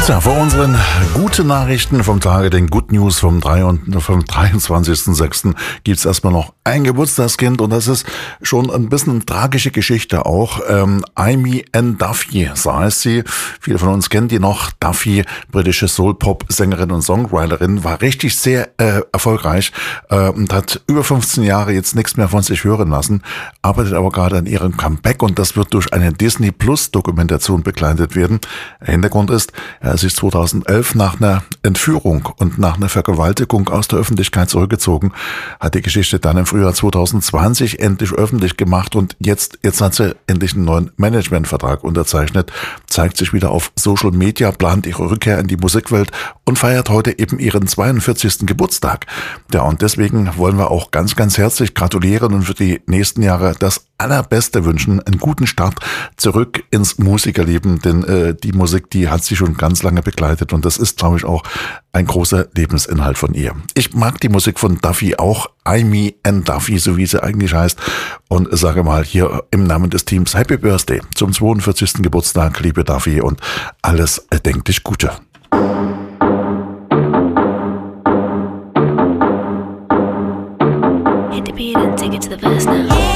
Tja, vor unseren guten Nachrichten vom Tage, den Good News vom 23.06. gibt's erstmal noch ein Geburtstagskind und das ist schon ein bisschen eine tragische Geschichte auch. Aimee Ann Duffy, so heißt sie. Viele von uns kennen die noch. Duffy, britische Soul-Pop-Sängerin und Songwriterin, war richtig sehr erfolgreich und hat über 15 Jahre jetzt nichts mehr von sich hören lassen, arbeitet aber gerade an ihrem Comeback und das wird durch eine Disney Plus Dokumentation begleitet werden. Der Hintergrund ist, er ist sich 2011 nach einer Entführung und nach einer Vergewaltigung aus der Öffentlichkeit zurückgezogen, hat die Geschichte dann im Frühjahr 2020 endlich öffentlich gemacht und jetzt hat sie endlich einen neuen Managementvertrag unterzeichnet, zeigt sich wieder auf Social Media, plant ihre Rückkehr in die Musikwelt und feiert heute eben ihren 42. Geburtstag. Ja, und deswegen wollen wir auch ganz, ganz herzlich gratulieren und für die nächsten Jahre das Allerbeste wünschen, einen guten Start zurück ins Musikerleben, denn die Musik, die hat sie schon ganz lange begleitet und das ist, glaube ich, auch ein großer Lebensinhalt von ihr. Ich mag die Musik von Duffy auch, Aimee Ann Duffy, so wie sie eigentlich heißt, und sage mal hier im Namen des Teams Happy Birthday zum 42. Geburtstag, liebe Duffy, und alles erdenklich Gute. Hit the beat and take it to the verse now.